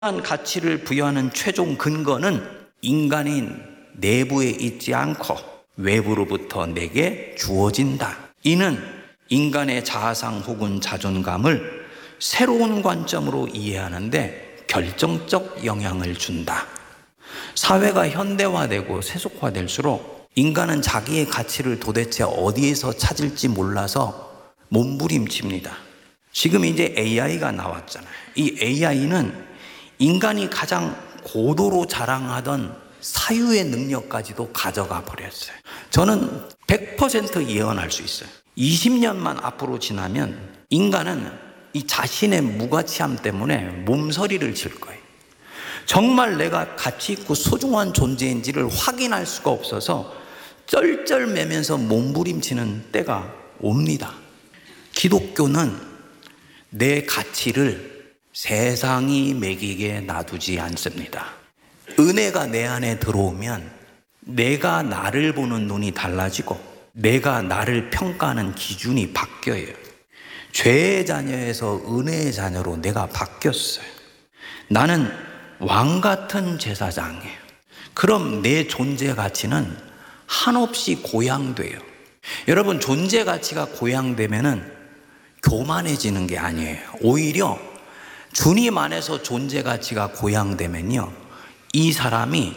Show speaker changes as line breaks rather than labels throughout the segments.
가치를 부여하는 최종 근거는 인간인 내부에 있지 않고 외부로부터 내게 주어진다. 이는 인간의 자아상 혹은 자존감을 새로운 관점으로 이해하는데 결정적 영향을 준다. 사회가 현대화되고 세속화될수록 인간은 자기의 가치를 도대체 어디에서 찾을지 몰라서 몸부림칩니다. 지금 이제 AI가 나왔잖아요. 이 AI는 인간이 가장 고도로 자랑하던 사유의 능력까지도 가져가 버렸어요. 저는 100% 예언할 수 있어요. 20년만 앞으로 지나면 인간은 이 자신의 무가치함 때문에 몸서리를 칠 거예요. 정말 내가 가치 있고 소중한 존재인지를 확인할 수가 없어서 쩔쩔매면서 몸부림치는 때가 옵니다. 기독교는 내 가치를 세상이 매기게 놔두지 않습니다. 은혜가 내 안에 들어오면 내가 나를 보는 눈이 달라지고 내가 나를 평가하는 기준이 바뀌어요. 죄의 자녀에서 은혜의 자녀로 내가 바뀌었어요. 나는 왕 같은 제사장이에요. 그럼 내 존재 가치는 한없이 고양돼요. 여러분, 존재 가치가 고양되면은 교만해지는 게 아니에요. 오히려 주님 안에서 존재 가치가 고양되면요, 이 사람이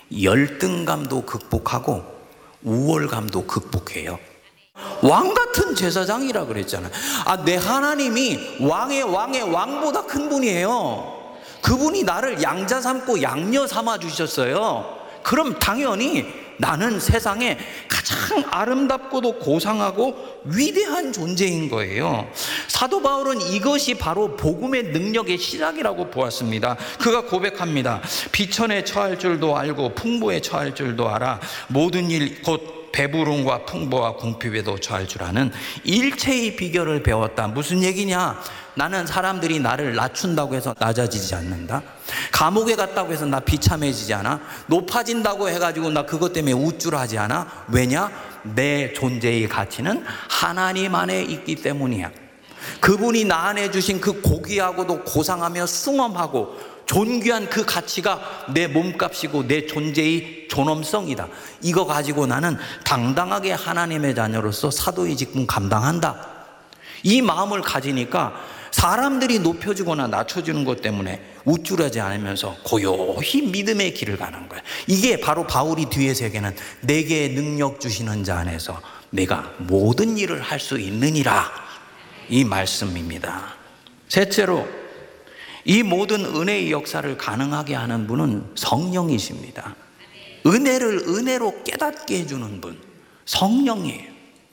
열등감도 극복하고 우월감도 극복해요. 왕 같은 제사장이라 그랬잖아요. 내 하나님이 왕의 왕보다 큰 분이에요. 그분이 나를 양자 삼고 양녀 삼아 주셨어요. 그럼 당연히 나는 세상에 가장 아름답고도 고상하고 위대한 존재인 거예요. 사도 바울은 이것이 바로 복음의 능력의 시작이라고 보았습니다. 그가 고백합니다. 비천에 처할 줄도 알고 풍부에 처할 줄도 알아. 모든 일 곧 배부름과 풍부와 궁핍에도 처할 줄 아는 일체의 비결을 배웠다. 무슨 얘기냐? 나는 사람들이 나를 낮춘다고 해서 낮아지지 않는다. 감옥에 갔다고 해서 나 비참해지지 않아. 높아진다고 해가지고 나 그것 때문에 우쭐하지 않아. 왜냐? 내 존재의 가치는 하나님 안에 있기 때문이야. 그분이 나 안에 주신 그 고귀하고도 고상하며 숭엄하고 존귀한 그 가치가 내 몸값이고 내 존재의 존엄성이다. 이거 가지고 나는 당당하게 하나님의 자녀로서 사도의 직분 감당한다. 이 마음을 가지니까 사람들이 높여주거나 낮춰주는 것 때문에 우쭐하지 않으면서 고요히 믿음의 길을 가는 거야. 이게 바로 바울이 뒤에 새기는 내게 능력 주시는 자 안에서 내가 모든 일을 할 수 있느니라, 이 말씀입니다. 셋째로, 이 모든 은혜의 역사를 가능하게 하는 분은 성령이십니다. 은혜를 은혜로 깨닫게 해주는 분, 성령이에요.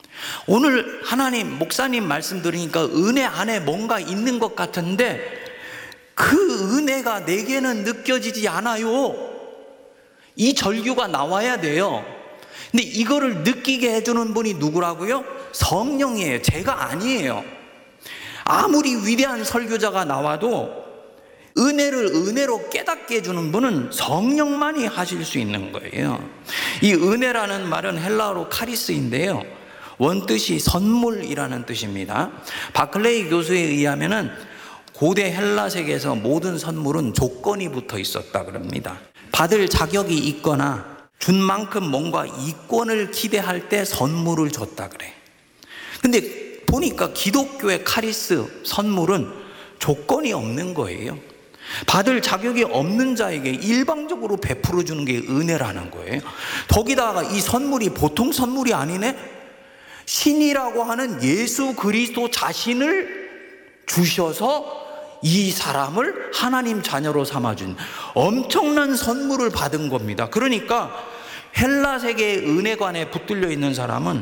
오늘 하나님, 목사님 말씀 들으니까 은혜 안에 뭔가 있는 것 같은데 그 은혜가 내게는 느껴지지 않아요. 이 절규가 나와야 돼요. 근데 이거를 느끼게 해주는 분이 누구라고요? 성령이에요. 제가 아니에요. 아무리 위대한 설교자가 나와도 은혜를 은혜로 깨닫게 해주는 분은 성령만이 하실 수 있는 거예요. 이 은혜라는 말은 헬라어로 카리스인데요, 원뜻이 선물이라는 뜻입니다. 바클레이 교수에 의하면은 고대 헬라 세계에서 모든 선물은 조건이 붙어 있었다 그럽니다. 받을 자격이 있거나 준 만큼 뭔가 이권을 기대할 때 선물을 줬다 그래. 근데 보니까 기독교의 카리스, 선물은 조건이 없는 거예요. 받을 자격이 없는 자에게 일방적으로 베풀어 주는 게 은혜라는 거예요. 거기다가 이 선물이 보통 선물이 아니네. 신이라고 하는 예수 그리스도 자신을 주셔서 이 사람을 하나님 자녀로 삼아준 엄청난 선물을 받은 겁니다. 그러니까 헬라 세계의 은혜관에 붙들려 있는 사람은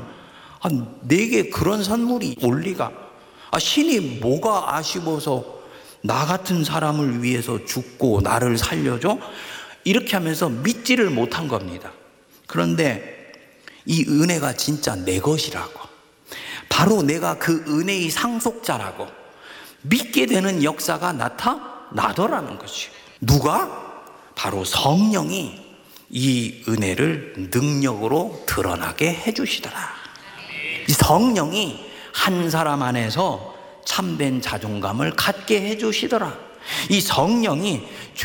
내게 그런 선물이 올 리가, 신이 뭐가 아쉬워서 나 같은 사람을 위해서 죽고 나를 살려줘? 이렇게 하면서 믿지를 못한 겁니다. 그런데 이 은혜가 진짜 내 것이라고, 바로 내가 그 은혜의 상속자라고 믿게 되는 역사가 나타나더라는 것이에요. 누가? 바로 성령이 이 은혜를 능력으로 드러나게 해주시더라. 이 성령이 한 사람 안에서 참된 자존감을 갖게 해주시더라. 이 성령이